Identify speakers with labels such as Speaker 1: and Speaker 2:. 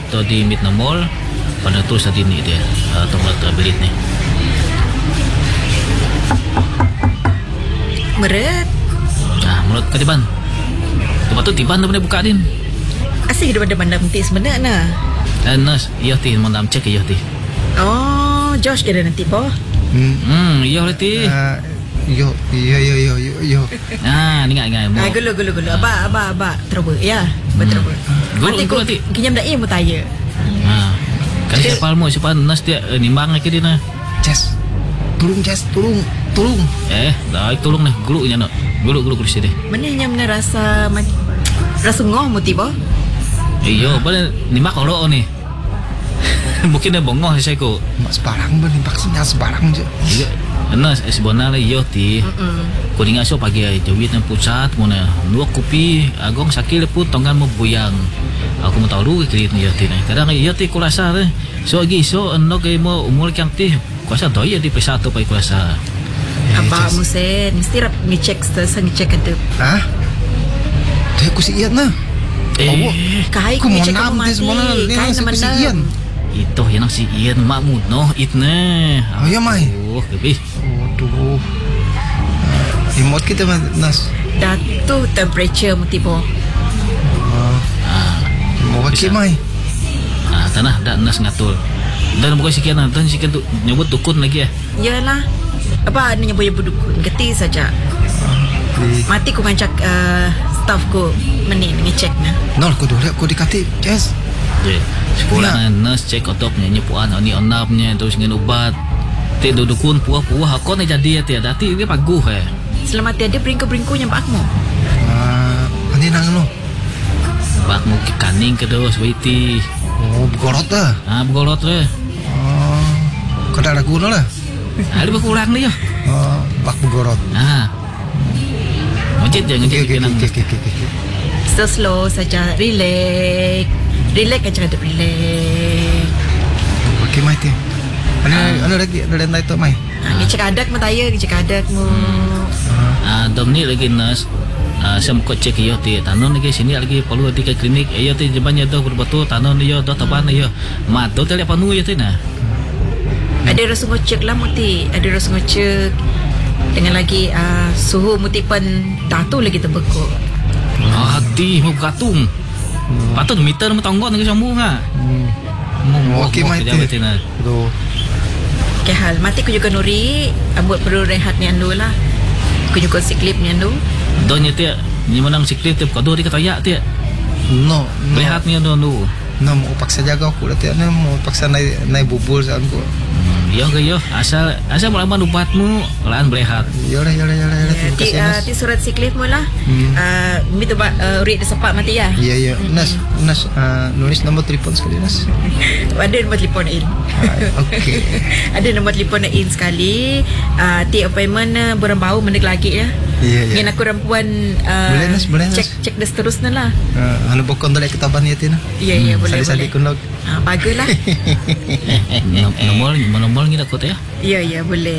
Speaker 1: atau di Mid Mall pada terus tadi ni dia tongkat bilik ni.
Speaker 2: Meret.
Speaker 1: Menurut kadiban. Lepas tu tiban dah boleh buka din.
Speaker 2: Asyik daripada bandar penting sebenarnya.
Speaker 1: Nas, iya ti mandam cek iya ti.
Speaker 2: Oh, Josh kira nanti boh.
Speaker 1: Iya ti.
Speaker 3: Yo.
Speaker 1: Ni ngai.
Speaker 2: Gulu. Abah. Terus ya. Betul.
Speaker 1: Gulu ti.
Speaker 2: Kinyam dah mu tanya.
Speaker 1: Kan siapa Nas dia nimbang lagi dia na.
Speaker 3: Jess. Tolong.
Speaker 1: Dah tolong nih gulu nya nak. Gulu di sini.
Speaker 2: Mana rasa ngoh mu tiba.
Speaker 1: Iyo, boleh nimbang kalau ni. Mungkin dia bongong saya ko.
Speaker 3: Mak sebarang ben vaksinnya sebarang je.
Speaker 1: Iya. Nas sebenarnya iyo ti. Ko ninga so pagi ai jawit nang pusat mo na. Dua kopi agong sakil pun tonggan mo buyang. Aku mau tahu lu kiri ni iyo ti. Kadang iyo ti ko rasa deh. So agi so no ke mo umur kang ti. Kuasa doy di pesatu pai kuasa.
Speaker 2: Abah musen mesti rap ngecek ada.
Speaker 3: Hah? Dia ku si Ian na.
Speaker 2: Kai ku ngecek kamu mati. Kai nama Ian.
Speaker 1: Itu yang si Ian makmu no itne.
Speaker 3: Oh ya mai.
Speaker 1: Lebih.
Speaker 3: Aduh. Remote kita Nas.
Speaker 2: Datu temperature mu tiba.
Speaker 3: Mau pakai mai.
Speaker 1: Tanah dak Nas ngatur. Dan bukan sekian dan sekian tu nyebut dukun lagi ya.
Speaker 2: Yalah. Apa ni nyebut dukun? Geti saja. Mati ku ngancak staff ku ngecek na.
Speaker 3: Nol ku dulu aku dikati. Yes.
Speaker 1: Sekolah nurse cek otok nyanyi puan ni onapnya terus ngin ubat. Ti dukun puah kau ni jadi ya ti dati dia paguh
Speaker 2: Selamat tiada bringko-bringkonya bakmu.
Speaker 3: Ani nang no.
Speaker 1: Bakmu ke kaning ke dos waiti.
Speaker 3: Oh, begorot dah.
Speaker 1: Begorot le.
Speaker 3: Kada ragu lah.
Speaker 1: Ada berkurang ni ya.
Speaker 3: Bak begorot.
Speaker 1: Macet jangan jadi kenang.
Speaker 2: Slow saja, relax aja ada relax.
Speaker 3: Okey mai ti. Ana lagi ada lain tu mai.
Speaker 2: Ngecek adat mu.
Speaker 1: Dom ni lagi nas. Saya mau cek iyo ti tanon lagi sini lagi perlu di klinik iyo ti jebannya dah betul tanon iyo dah taban iyo. Mat tu tele panu iyo ti na.
Speaker 2: Ada rasa ngecek lah muti, ada rasa ngecek dengan lagi suhu muti pun datu lagi terbekuk.
Speaker 1: Hati mau katung. Patut meter mau tonggot lagi sambung
Speaker 3: Okey mai ti. Betul.
Speaker 2: Okey hal mati ku juga nuri, buat perlu rehat ni andu lah. Ku juga siklip ni andu.
Speaker 1: Donya ti ni menang siklip ti kado di katayak ti.
Speaker 3: No.
Speaker 1: Rehat ni andu.
Speaker 3: No mau paksa jaga aku dah ti mau paksa naik bubul sa aku.
Speaker 1: Yo asal mulaman ubatmu laan berehat.
Speaker 3: Yalah.
Speaker 2: Ti surat siklip mu lah. Minta urit sepak mati ya.
Speaker 3: Ya. Nas nulis nombor telefon sekali Nas.
Speaker 2: Ada nombor telefon in.
Speaker 3: Okey.
Speaker 2: Ada nombor telefon in sekali. Ti appointment berang bau mendek lagi ya.
Speaker 3: Ya.
Speaker 2: Yang aku rampuan
Speaker 3: boleh Nas.
Speaker 2: Cek dah seterusnya lah.
Speaker 3: Anu bokon dolek ketaban ya Tina.
Speaker 2: Ya boleh.
Speaker 3: Sali kun log.
Speaker 2: Baguslah.
Speaker 1: Nomor kita kota ya.
Speaker 2: Ya boleh.